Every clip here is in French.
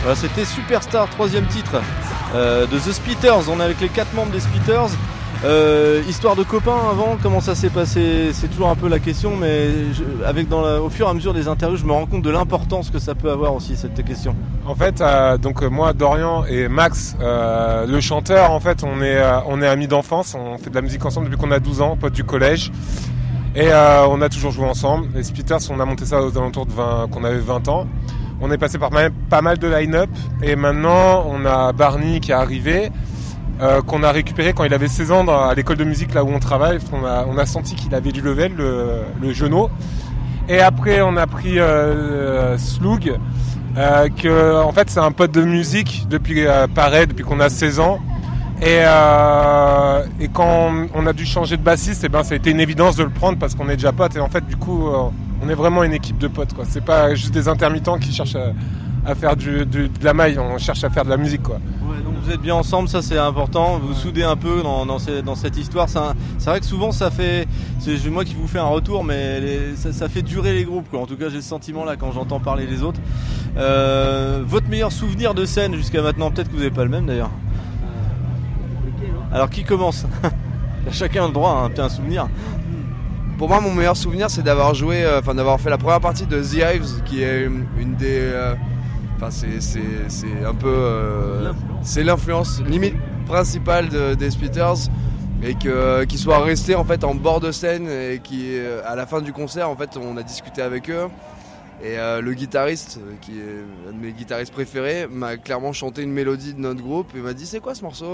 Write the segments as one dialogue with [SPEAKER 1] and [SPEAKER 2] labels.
[SPEAKER 1] Voilà, c'était Superstar, 3e titre de The Spitters. On est avec les 4 membres des Spitters. Histoire de copains avant, comment ça s'est passé? C'est toujours un peu la question, mais au fur et à mesure des interviews, je me rends compte de l'importance que ça peut avoir aussi, cette question.
[SPEAKER 2] En fait, moi, Dorian et Max, le chanteur, en fait, on est amis d'enfance, on fait de la musique ensemble depuis qu'on a 12 ans, potes du collège. Et on a toujours joué ensemble. Les Spitters, on a monté ça aux alentours de qu'on avait 20 ans. On est passé par pas mal de line-up. Et maintenant, on a Barney qui est arrivé, qu'on a récupéré quand il avait 16 ans à l'école de musique là où on travaille. Parce qu'on a senti qu'il avait du level, le genou. Et après, on a pris Sloug, que en fait c'est un pote de musique depuis qu'on a 16 ans. Et quand on a dû changer de bassiste, ça a été une évidence de le prendre parce qu'on est déjà potes. Et en fait, du coup, on est vraiment une équipe de potes, quoi. C'est pas juste des intermittents qui cherchent à faire de la maille. On cherche à faire de la musique, quoi.
[SPEAKER 1] Ouais, donc vous êtes bien ensemble, ça c'est important. Vous soudez un peu dans cette histoire. C'est vrai que souvent c'est moi qui vous fais un retour, mais ça fait durer les groupes, quoi. En tout cas, j'ai ce sentiment là quand j'entends parler les autres. Votre meilleur souvenir de scène jusqu'à maintenant, peut-être que vous n'avez pas le même d'ailleurs. Alors qui commence? Chacun a le droit à un souvenir.
[SPEAKER 3] Pour moi, mon meilleur souvenir, c'est d'avoir d'avoir fait la première partie de The Hives, qui est une des... c'est un peu... c'est l'influence limite principale des Spitters, et qu'ils soient restés en fait en bord de scène, et à la fin du concert, en fait, on a discuté avec eux. Et le guitariste, qui est un de mes guitaristes préférés, m'a clairement chanté une mélodie de notre groupe et m'a dit c'est quoi ce morceau?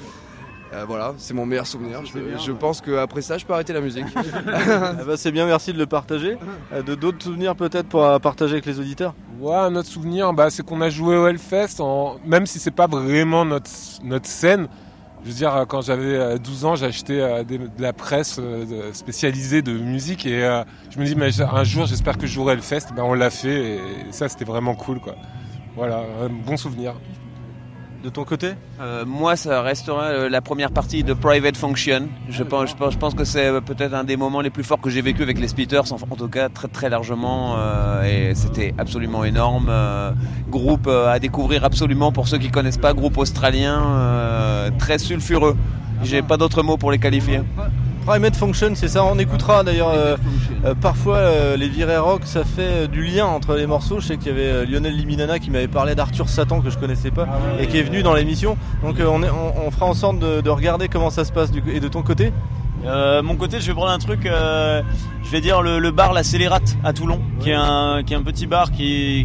[SPEAKER 3] Voilà, c'est mon meilleur souvenir. Je pense qu'après ça, je peux arrêter la musique.
[SPEAKER 1] C'est bien, merci de le partager. D'autres souvenirs peut-être pour partager avec les auditeurs?
[SPEAKER 2] Ouais, un autre souvenir, c'est qu'on a joué au Hellfest, même si c'est pas vraiment notre scène. Je veux dire, quand j'avais 12 ans, j'ai acheté de la presse spécialisée de musique et je me dis, mais un jour, j'espère que je jouerai le fest. On l'a fait et ça, c'était vraiment cool, quoi. Voilà, un bon souvenir.
[SPEAKER 1] De ton côté?
[SPEAKER 4] Moi, ça restera la première partie de Private Function. Je pense que c'est peut-être un des moments les plus forts que j'ai vécu avec les Spitters, en tout cas très très largement, et c'était absolument énorme. Groupe à découvrir absolument pour ceux qui connaissent pas, groupe australien très sulfureux. J'ai pas d'autres mots pour les qualifier.
[SPEAKER 1] Private Function, c'est ça, on écoutera d'ailleurs parfois les virées rock, ça fait du lien entre les morceaux. Je sais qu'il y avait Lionel Liminana qui m'avait parlé d'Arthur Satan que je connaissais pas et qui est venu dans l'émission, donc on fera en sorte de regarder comment ça se passe. Et de ton côté?
[SPEAKER 5] Mon côté, je vais prendre un truc, je vais dire le bar La Scélérate à Toulon, qui est un petit bar qui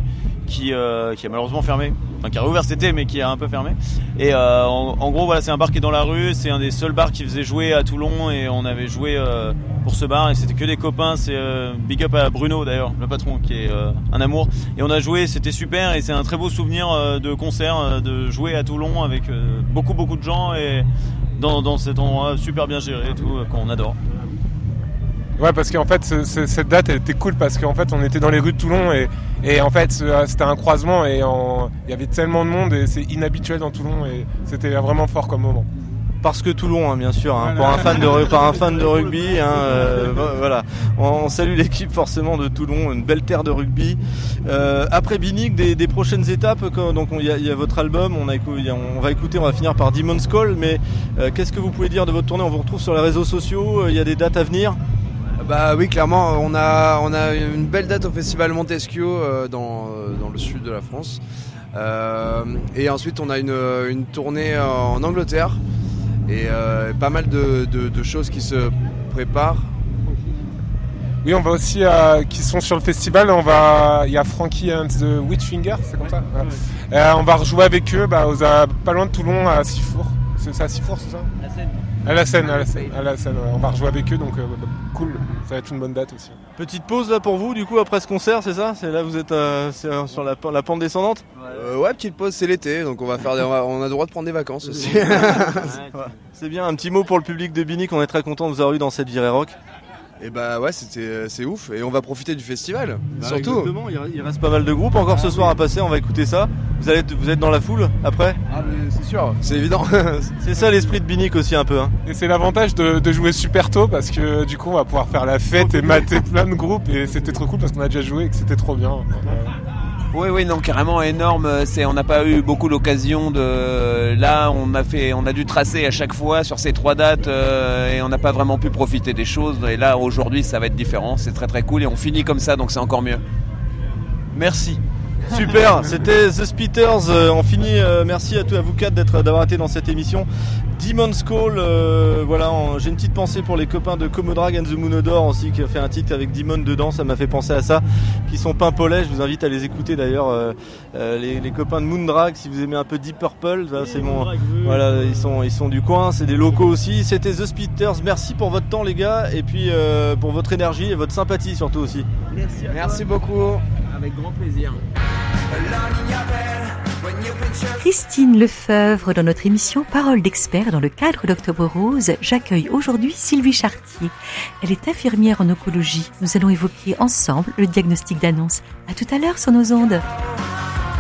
[SPEAKER 5] a malheureusement fermé, enfin qui a réouvert cet été mais qui a un peu fermé. Et en gros voilà, c'est un bar qui est dans la rue, c'est un des seuls bars qui faisait jouer à Toulon et on avait joué pour ce bar et c'était que des copains. C'est big up à Bruno d'ailleurs, le patron, qui est un amour, et on a joué, c'était super et c'est un très beau souvenir de concert, de jouer à Toulon avec beaucoup de gens et dans cet endroit super bien géré et tout, qu'on adore.
[SPEAKER 2] Ouais, parce qu'en fait cette date elle était cool parce qu'en fait on était dans les rues de Toulon et en fait c'était un croisement et il y avait tellement de monde et c'est inhabituel dans Toulon et c'était vraiment fort comme moment.
[SPEAKER 1] Parce que Toulon, bien sûr, voilà. Par un fan de rugby, voilà. On salue l'équipe forcément de Toulon, une belle terre de rugby. Après Binic, des prochaines étapes, donc il y a votre album, on va finir par Demon's Call, mais qu'est-ce que vous pouvez dire de votre tournée? On vous retrouve sur les réseaux sociaux, il y a des dates à venir?
[SPEAKER 3] Oui, clairement, on a une belle date au festival Montesquieu dans le sud de la France. Et ensuite on a une tournée en Angleterre et pas mal de choses qui se préparent.
[SPEAKER 2] Oui, on va aussi qui sont sur le festival. Il y a Frankie and the Witchfinger, c'est comme ça. On va rejouer avec eux pas loin de Toulon, à Sifour. C'est à Sifour, c'est ça? À la Seine, ouais. On va rejouer avec eux, donc cool. Ça va être une bonne date aussi.
[SPEAKER 1] Petite pause là pour vous, du coup, après ce concert, c'est ça? C'est là vous êtes sur la pente descendante?
[SPEAKER 3] Ouais, petite pause, c'est l'été, donc on a le droit de prendre des vacances aussi.
[SPEAKER 1] C'est bien, un petit mot pour le public de Binic, on est très content de vous avoir eu dans cette virée rock.
[SPEAKER 3] Et ouais, c'est ouf, et on va profiter du festival, surtout.
[SPEAKER 1] Exactement, il reste pas mal de groupes encore ce soir à passer, on va écouter ça. Vous êtes dans la foule après?
[SPEAKER 3] Mais c'est sûr, c'est évident.
[SPEAKER 1] C'est ça l'esprit de Binic aussi un peu.
[SPEAKER 2] Et c'est l'avantage de jouer super tôt parce que du coup on va pouvoir faire la fête et mater plein de groupes et c'était trop cool parce qu'on a déjà joué et que c'était trop bien.
[SPEAKER 4] Oui, non, carrément énorme. On n'a pas eu beaucoup l'occasion de. Là, on a dû tracer à chaque fois sur ces 3 dates et on n'a pas vraiment pu profiter des choses. Et là, aujourd'hui, ça va être différent. C'est très très cool et on finit comme ça, donc c'est encore mieux.
[SPEAKER 5] Merci.
[SPEAKER 1] Super, c'était The Spitters. On finit. Merci à vous 4 d'avoir été dans cette émission. Demon's Call, voilà, j'ai une petite pensée pour les copains de Comodrag and the Moonodore aussi, qui a fait un titre avec Demon dedans, ça m'a fait penser à ça, qui sont pimpolets. Je vous invite à les écouter d'ailleurs, les copains de Moondrag, si vous aimez un peu Deep Purple, c'est bon, voilà, ils sont du coin, c'est des locaux aussi. C'était The Spitters. Merci pour votre temps les gars, et puis pour votre énergie et votre sympathie surtout aussi.
[SPEAKER 3] Merci beaucoup.
[SPEAKER 4] Avec grand plaisir.
[SPEAKER 6] Christine Lefebvre dans notre émission Parole d'expert dans le cadre d'Octobre Rose. J'accueille aujourd'hui Sylvie Chartier. Elle est infirmière en oncologie. Nous allons évoquer ensemble le diagnostic d'annonce. À tout à l'heure sur nos ondes.